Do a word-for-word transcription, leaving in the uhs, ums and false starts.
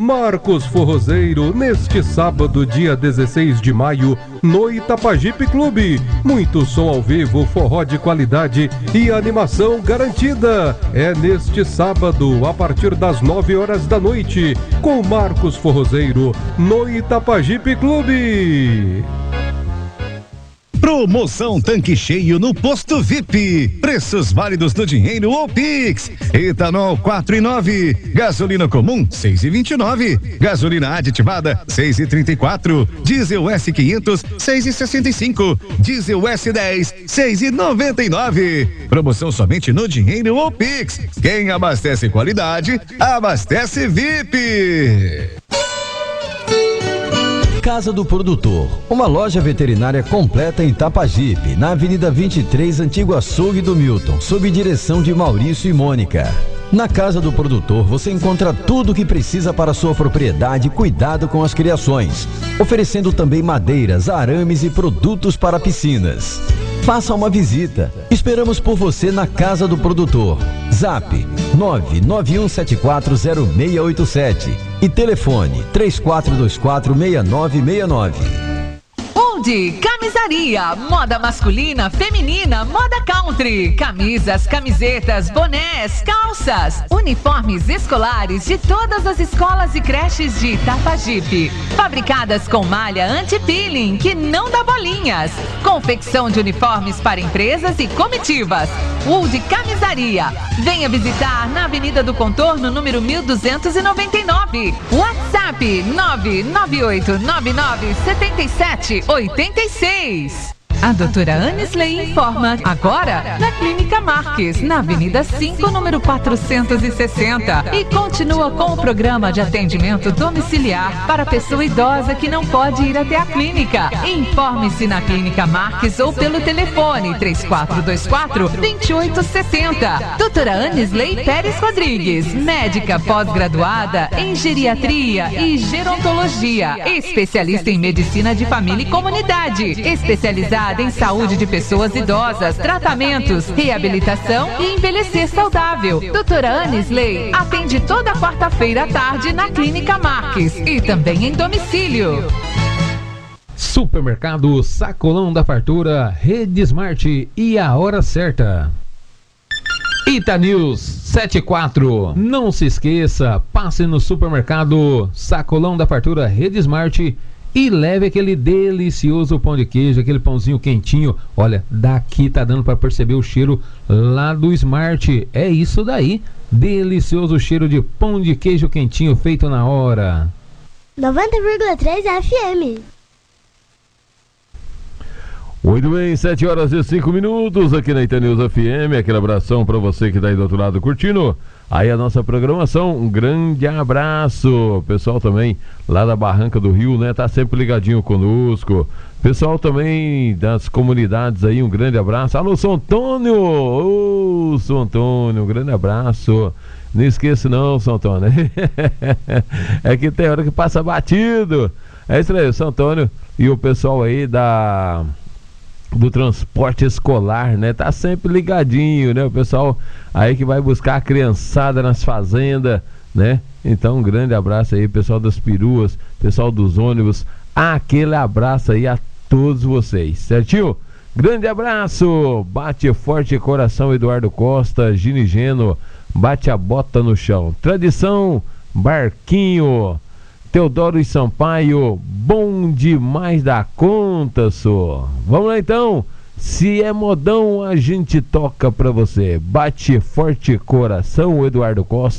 Marcos Forrozeiro, neste sábado, dia dezesseis de maio, no Itapajipe Clube. Muito som ao vivo, forró de qualidade e animação garantida. É neste sábado, a partir das nove horas da noite, com Marcos Forrozeiro, no Itapajipe Clube. Promoção tanque cheio no Posto V I P. Preços válidos no dinheiro ou Pix. Etanol quatro e nove. Gasolina comum seis e vinte e nove. Gasolina aditivada seis e trinta e quatro. Diesel S quinhentos seis e sessenta e cinco. Diesel S dez seis e noventa e nove. Promoção somente no dinheiro ou Pix. Quem abastece qualidade, abastece V I P. Casa do Produtor, uma loja veterinária completa em Itapajipe, na Avenida vinte e três, Antigo Açougue do Milton, sob direção de Maurício e Mônica. Na Casa do Produtor você encontra tudo o que precisa para sua propriedade e cuidado com as criações, oferecendo também madeiras, arames e produtos para piscinas. Faça uma visita. Esperamos por você na Casa do Produtor. Zap nove nove um sete quatro zero seis oito sete e telefone três quatro dois quatro seis nove seis nove. Old Camisaria, moda masculina, feminina, moda country, camisas, camisetas, bonés, calças, uniformes escolares de todas as escolas e creches de Itapajipe, fabricadas com malha anti-peeling que não dá bolinhas, confecção de uniformes para empresas e comitivas. Old Camisaria, venha visitar na Avenida do Contorno, número mil duzentos e noventa e nove, WhatsApp nove nove oito nove nove sete sete oito seis. A doutora Anisley informa agora na Clínica Marques, na Avenida cinco, número quatrocentos e sessenta, e continua com o programa de atendimento domiciliar para pessoa idosa que não pode ir até a clínica. Informe-se na Clínica Marques ou pelo telefone três quatro dois quatro, dois oito seis zero. Doutora Anisley Pérez Rodrigues, médica pós-graduada em geriatria e gerontologia, especialista em medicina de família e comunidade, especializada em saúde de pessoas idosas, tratamentos, reabilitação e envelhecer saudável. Doutora Anisley atende toda quarta-feira à tarde na Clínica Marques e também em domicílio. Supermercado Sacolão da Fartura, Rede Smart e a hora certa. Ita News setenta e quatro. Não se esqueça, passe no Supermercado Sacolão da Fartura, Rede Smart e leve aquele delicioso pão de queijo, aquele pãozinho quentinho. Olha, daqui tá dando para perceber o cheiro lá do Smart. É isso daí, delicioso cheiro de pão de queijo quentinho feito na hora. noventa vírgula três F M. Muito bem, sete horas e cinco minutos aqui na Ita News F M. Aquele abração para você que tá aí do outro lado curtindo aí a nossa programação. Um grande abraço, pessoal também lá da Barranca do Rio, né? Tá sempre ligadinho conosco. Pessoal também das comunidades aí, um grande abraço. Alô, São Antônio! Ô, São Antônio, um grande abraço. Não esqueça não, São Antônio. É que tem hora que passa batido. É isso aí, São Antônio e o pessoal aí da... do transporte escolar, né? Tá sempre ligadinho, né? O pessoal aí que vai buscar a criançada nas fazendas, né? Então um grande abraço aí, pessoal das peruas, pessoal dos ônibus, aquele abraço aí a todos vocês, certinho? Grande abraço, bate forte coração Eduardo Costa, Ginigeno, bate a bota no chão, tradição, Barquinho, Teodoro e Sampaio, bom demais da conta, só. Vamos lá então, se é modão a gente toca pra você. Bate forte coração, Eduardo Costa.